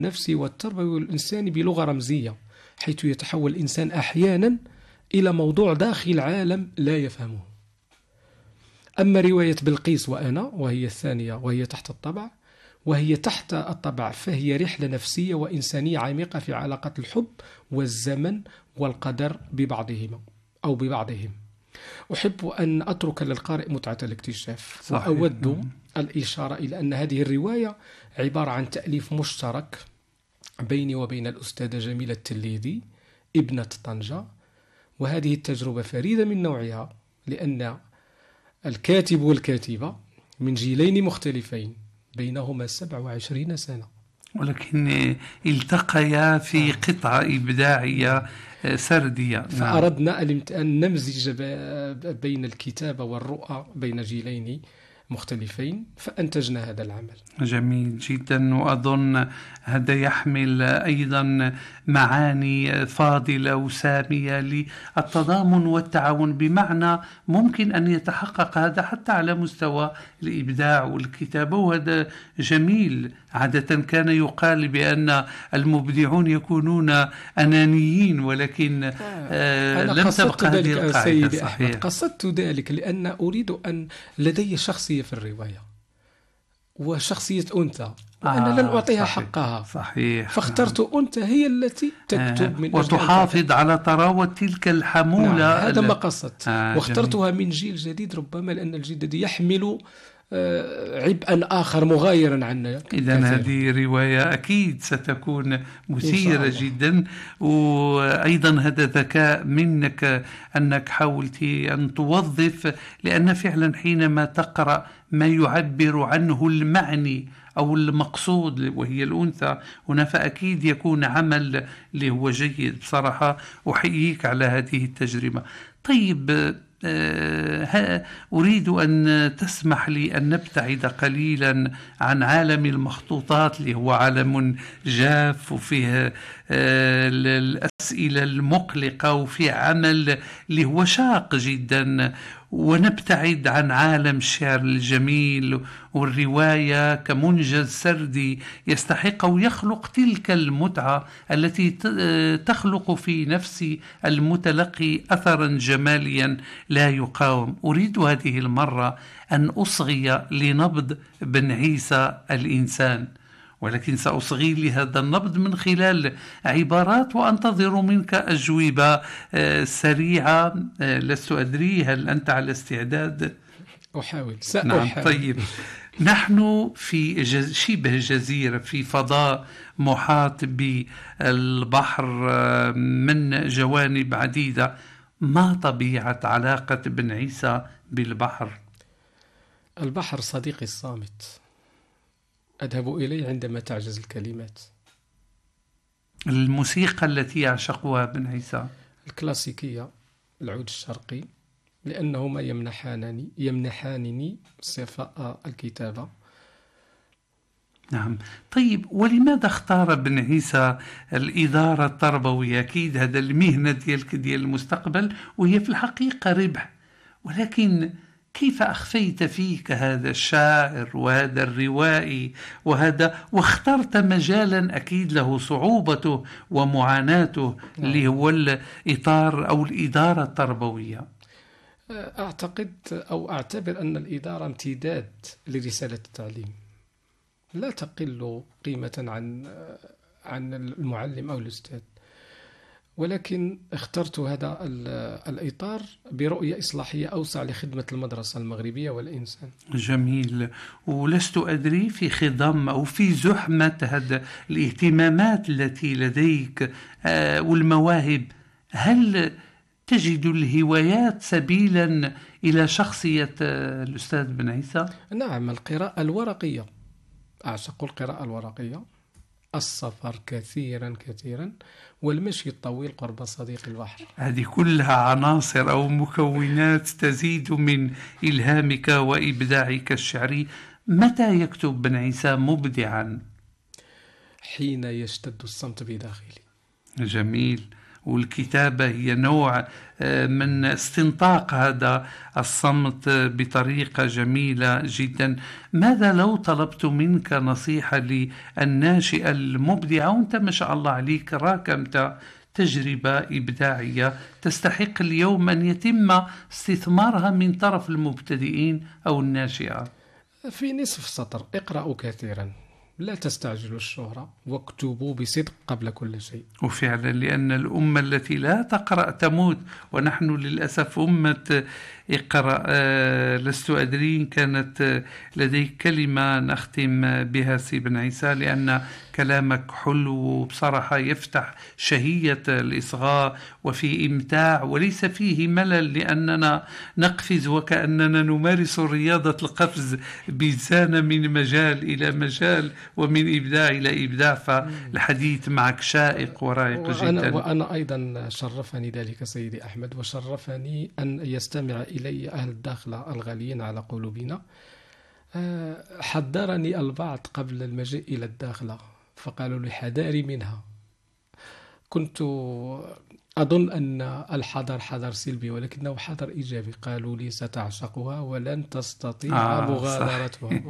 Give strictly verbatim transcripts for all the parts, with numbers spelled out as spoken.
النفسي والتربوي الإنساني بلغة رمزية، حيث يتحول الإنسان أحيانا إلى موضوع داخل عالم لا يفهمه. أما رواية بلقيس وأنا وهي الثانية وهي تحت الطبع، وهي تحت الطبع فهي رحلة نفسية وإنسانية عميقة في علاقة الحب والزمن والقدر ببعضهما أو ببعضهم. أحب أن أترك للقارئ متعة الاكتشاف، صحيح. وأود الإشارة إلى أن هذه الرواية عبارة عن تأليف مشترك بيني وبين الأستاذة جميلة التليدي ابنة طنجة، وهذه التجربة فريدة من نوعها لأن الكاتب والكاتبة من جيلين مختلفين بينهما سبع وعشرين سنة، ولكن التقيا في قطعة إبداعية سردية. فأردنا أن نمزج بين الكتابة والرؤى بين جيلين مختلفين، فأنتجنا هذا العمل. جميل جدا، وأظن هذا يحمل أيضا معاني فاضلة وسامية للتضامن والتعاون، بمعنى ممكن أن يتحقق هذا حتى على مستوى الإبداع والكتابة، وهذا جميل. عادة كان يقال بأن المبدعون يكونون أنانيين، ولكن آه لم تبقى هذه القاعدة. صحيح. قصدت ذلك لأن أريد أن لدي شخصية في الرواية وشخصية أنثى، وأنا آه لن أعطيها صحيح. حقها، صحيح. فاخترت أنثى هي التي تكتب آه من وتحافظ على طراوة تلك الحمولة. نعم. هذا ما قصدت. آه واخترتها جميل. من جيل جديد، ربما لأن الجيل الجديد يحمل عبئا آخر مغايرا عنا. إذن هذه رواية أكيد ستكون مثيرة جدا، وأيضا هذا ذكاء منك أنك حاولت أن توظف، لأن فعلا حينما تقرأ ما يعبر عنه المعني أو المقصود وهي الأنثى هنا، فأكيد يكون عمل اللي هو جيد. بصراحة أحييك على هذه التجربة. طيب، أريد أن تسمح لي أن نبتعد قليلا عن عالم المخطوطات اللي هو عالم جاف وفيه الأسئلة المقلقة وفيه عمل اللي هو شاق جدا، ونبتعد عن عالم الشعر الجميل والرواية كمنجز سردي يستحق ويخلق تلك المتعة التي تخلق في نفس المتلقي أثرا جماليا لا يقاوم. أريد هذه المرة أن أصغي لنبض بن عيسى الإنسان، ولكن سأصغي لهذا النبض من خلال عبارات، وأنتظر منك أجوبة سريعة. لست أدري هل أنت على استعداد؟ أحاول سأحاول. نعم. طيب، نحن في جز... شبه جزيرة في فضاء محاط بالبحر من جوانب عديدة. ما طبيعة علاقة بن عيسى بالبحر؟ البحر صديقي الصامت، أذهب إليه عندما تعجز الكلمات. الموسيقى التي يعشقها بن عيسى الكلاسيكية، العود الشرقي، لأنهما يمنحانني يمنحانني صفاء الكتابة. نعم. طيب، ولماذا اختار بن عيسى الإدارة التربوية؟ أكيد هذا المهنة ديالك ديال المستقبل، وهي في الحقيقة ربح، ولكن كيف أخفيت فيك هذا الشاعر وهذا الروائي وهذا، واخترت مجالا أكيد له صعوبته ومعاناته اللي هو الإطار أو الإدارة التربوية؟ أعتقد أو أعتبر أن الإدارة امتداد لرسالة التعليم، لا تقل قيمة عن عن المعلم أو الأستاذ، ولكن اخترت هذا الإطار برؤية إصلاحية أوسع لخدمة المدرسة المغربية والإنسان. جميل. ولست أدري في خضم أو في زحمة هذا الاهتمامات التي لديك والمواهب، هل تجد الهوايات سبيلا إلى شخصية الأستاذ بن عيسى؟ نعم، القراءة الورقية، أعشق القراءة الورقية، السفر كثيرا كثيرا، والمشي الطويل قرب صديق البحر. هذه كلها عناصر أو مكونات تزيد من إلهامك وإبداعك الشعري. متى يكتب بن عيسى مبدعا؟ حين يشتد الصمت بداخلي. جميل. والكتابة هي نوع من استنطاق هذا الصمت بطريقة جميلة جدا. ماذا لو طلبت منك نصيحة للناشئة المبدعة وانت ما شاء الله عليك راكمت تجربة إبداعية تستحق اليوم أن يتم استثمارها من طرف المبتدئين أو الناشئة؟ في نصف سطر: اقرأوا كثيرا، لا تستعجلوا الشهرة، واكتبوا بصدق قبل كل شيء. وفعلا لأن الأمة التي لا تقرأ تموت، ونحن للأسف أمة اقرأ. آه لست أدري إن كانت لديك كلمة نختم بها سي بن عيسى، لأن كلامك حلو وبصراحة يفتح شهية الإصغاء وفي إمتاع وليس فيه ملل، لأننا نقفز وكأننا نمارس رياضة القفز بيزان من مجال إلى مجال ومن إبداع إلى إبداع. فالحديث معك شائق ورائق وأنا جدا. وأنا أيضا شرفني ذلك سيدي أحمد، وشرفني أن يستمع إلي أهل الداخلة الغاليين على قلوبنا. حذرني البعض قبل المجيء إلى الداخلة فقالوا لي حذاري منها. كنت أظن أن الحذر حذر سلبي، ولكنه حذر إيجابي. قالوا لي ستعشقها ولن تستطيع آه مغادرتها.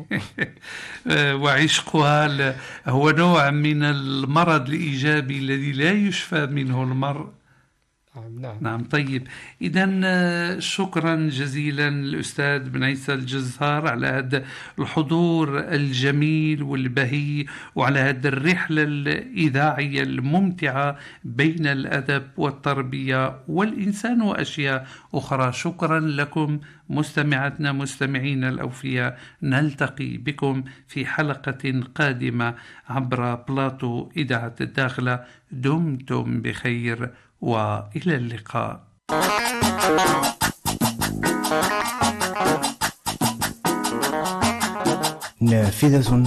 وعشقها هو نوع من المرض الإيجابي الذي لا يشفى منه المرء. نعم. نعم. طيب، إذن شكرا جزيلا الأستاذ بن عيسى الجزار على هذا الحضور الجميل والبهي، وعلى هذه الرحلة الإذاعية الممتعة بين الأدب والتربية والإنسان وأشياء أخرى. شكرا لكم مستمعاتنا مستمعين الأوفياء. نلتقي بكم في حلقة قادمة عبر بلاطو إذاعة الداخلة. دمتم بخير وإلى اللقاء. نافذة